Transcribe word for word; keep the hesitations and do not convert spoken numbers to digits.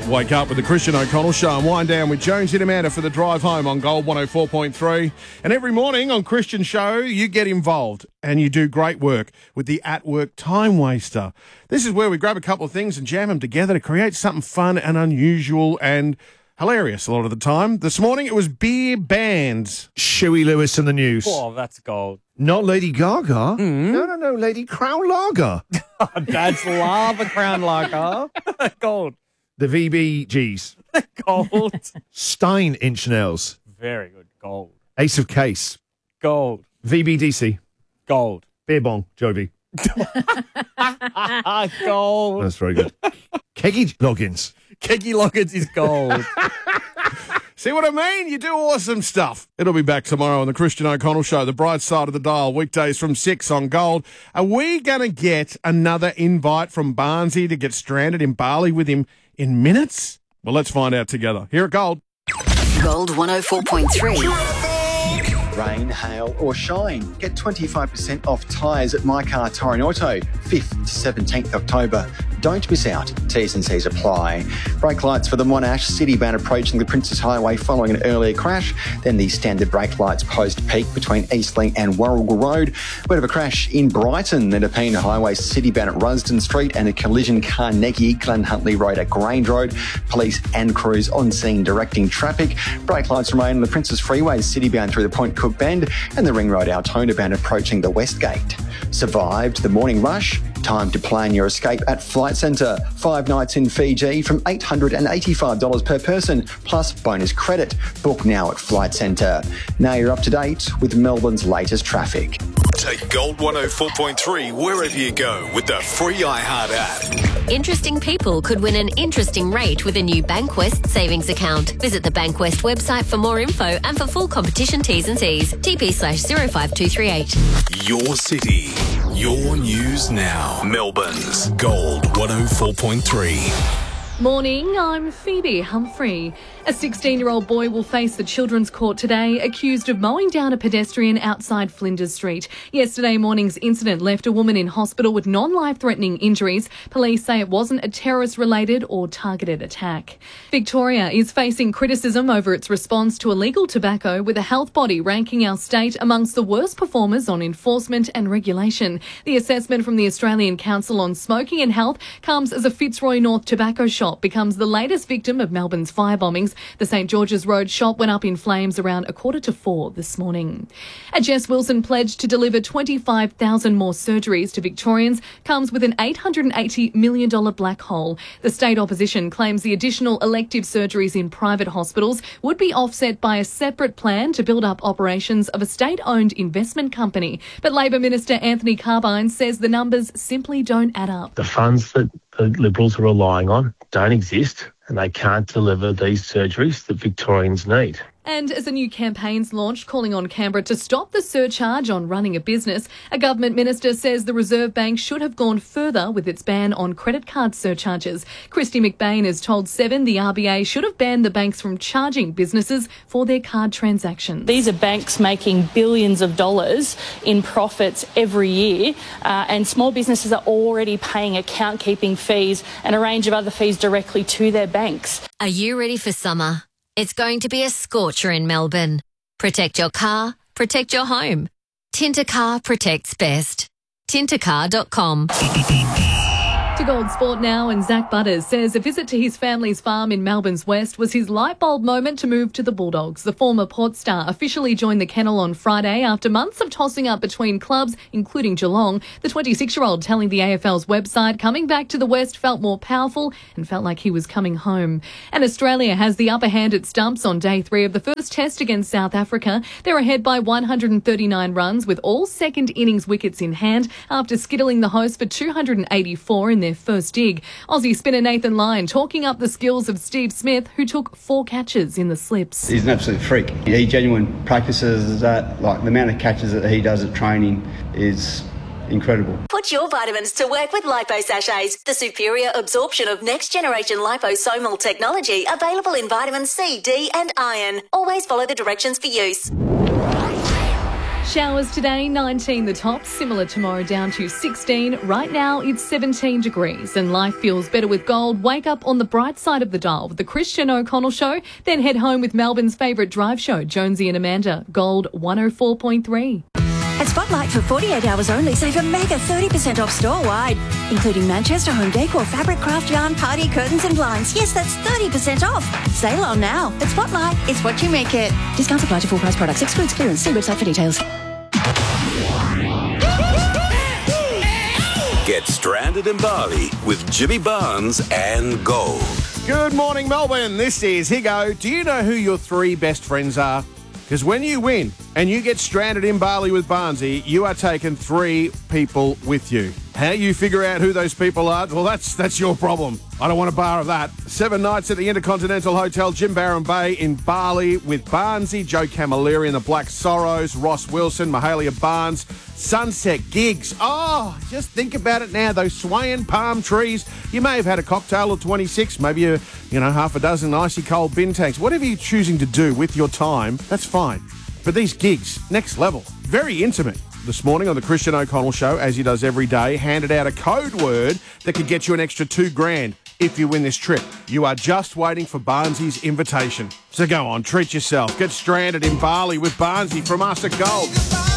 Wake up with the Christian O'Connell Show and wind down with Jonesy and Amanda for the drive home on Gold one oh four point three. And every morning on Christian Show, you get involved and you do great work with the At Work Time Waster. This is where we grab a couple of things and jam them together to create something fun and unusual and hilarious a lot of the time. This morning it was beer bands. Shuey Lewis in the news. Oh, that's gold. Not Lady Gaga. Mm. No, no, no, Lady Crown Lager. Dad's lava crown lager. Gold. The V B Gs. Gold. Stein Inch Nails. Very good. Gold. Ace of Case. Gold. V B D C. Gold. Beer Bong. Jovi. Gold. That's very good. Keggy Loggins. Keggy Loggins is gold. See what I mean? You do awesome stuff. It'll be back tomorrow on the Christian O'Connell Show, the bright side of the dial, weekdays from six on Gold. Are we going to get another invite from Barnsey to get stranded in Bali with him in minutes? Well, let's find out together. Here at Gold. Gold one oh four point three. Rain, hail or shine. Get twenty-five percent off tyres at My Car Tyre and Auto, fifth to seventeenth October. Don't miss out. T's and C's apply. Brake lights for the Monash City Band approaching the Princess Highway following an earlier crash. Then the standard brake lights post-peak between Eastlink and Warrigal Road. Bit of a crash in Brighton, the Nepean Highway City Band at Rusden Street and a collision Carnegie Glen Huntley Road at Grange Road. Police and crews on scene directing traffic. Brake lights remain on the Princess Freeway City Bound through the Point Cook Bend and the Ring Road Altona Band approaching the West Gate. Survived the morning rush? Time to plan your escape at Flight Centre. Five nights in Fiji from eight hundred eighty-five dollars per person, plus bonus credit. Book now at Flight Centre. Now you're up to date with Melbourne's latest traffic. Take Gold one oh four point three wherever you go with the free iHeart app. Interesting people could win an interesting rate with a new Bankwest savings account. Visit the Bankwest website for more info and for full competition T's and C's. T P slash zero five two three eight. Your city, your news now. Melbourne's Gold one oh four point three. Morning, I'm Phoebe Humphrey. A sixteen-year-old boy will face the Children's Court today, accused of mowing down a pedestrian outside Flinders Street. Yesterday morning's incident left a woman in hospital with non-life-threatening injuries. Police say it wasn't a terrorist-related or targeted attack. Victoria is facing criticism over its response to illegal tobacco, with a health body ranking our state amongst the worst performers on enforcement and regulation. The assessment from the Australian Council on Smoking and Health comes as a Fitzroy North tobacco shop becomes the latest victim of Melbourne's fire bombings. The St George's Road shop went up in flames around a quarter to four this morning. A Jess Wilson pledge to deliver twenty-five thousand more surgeries to Victorians comes with an eight hundred eighty million dollars black hole. The state opposition claims the additional elective surgeries in private hospitals would be offset by a separate plan to build up operations of a state-owned investment company. But Labor Minister Anthony Carbine says the numbers simply don't add up. The funds that the Liberals are relying on don't exist, and they can't deliver these surgeries that Victorians need. And as a new campaign's launched calling on Canberra to stop the surcharge on running a business, a government minister says the Reserve Bank should have gone further with its ban on credit card surcharges. Christy McBain has told Seven the R B A should have banned the banks from charging businesses for their card transactions. These are banks making billions of dollars in profits every year, uh, and small businesses are already paying account keeping fees and a range of other fees directly to their banks. Are you ready for summer? It's going to be a scorcher in Melbourne. Protect your car, protect your home. Tintercar protects best. tintercar dot com. To Gold Sport now, and Zach Butters says a visit to his family's farm in Melbourne's West was his light bulb moment to move to the Bulldogs. The former Port star officially joined the kennel on Friday after months of tossing up between clubs, including Geelong. The twenty-six-year-old telling the A F L's website coming back to the West felt more powerful and felt like he was coming home. And Australia has the upper hand at stumps on day three of the first test against South Africa. They're ahead by one hundred thirty-nine runs with all second innings wickets in hand after skittling the host for two hundred eighty-four in their first dig. Aussie spinner Nathan Lyon talking up the skills of Steve Smith, who took four catches in the slips. He's an absolute freak. He genuinely practices that. Like, the amount of catches that he does at training is incredible. Put your vitamins to work with Lipo Sachets, the superior absorption of next-generation liposomal technology available in vitamin C, D and iron. Always follow the directions for use. Showers today, nineteen the top, similar tomorrow down to sixteen. Right now it's seventeen degrees and life feels better with Gold. Wake up on the bright side of the dial with the Christian O'Connell Show, then head home with Melbourne's favourite drive show, Jonesy and Amanda. Gold one oh four point three. At Spotlight for forty-eight hours only, save a mega thirty percent off store-wide, including Manchester home decor, fabric, craft yarn, party curtains and blinds. Yes, that's thirty percent off. Sale on now. At Spotlight, it's what you make it. Discounts apply to full price products. Excludes clearance. See website for details. Get stranded in Bali with Jimmy Barnes and Gold. Good morning, Melbourne. This is Higo. Do you know who your three best friends are? Because when you win and you get stranded in Bali with Barnesy, you are taking three people with you. How you figure out who those people are, well, that's that's your problem. I don't want a bar of that. Seven nights at the Intercontinental Hotel, Jim Barron Bay in Bali with Barnesy, Joe Camilleri and the Black Sorrows, Ross Wilson, Mahalia Barnes, sunset gigs. Oh, just think about it now, those swaying palm trees. You may have had a cocktail or twenty-six, maybe a, you know, half a dozen icy cold bin tanks. Whatever you're choosing to do with your time, that's fine. But these gigs, next level, very intimate. This morning on the Christian O'Connell Show, as he does every day, handed out a code word that could get you an extra two grand if you win this trip. You are just waiting for Barnesy's invitation. So go on, treat yourself. Get stranded in Bali with Barnesy from us at Gold.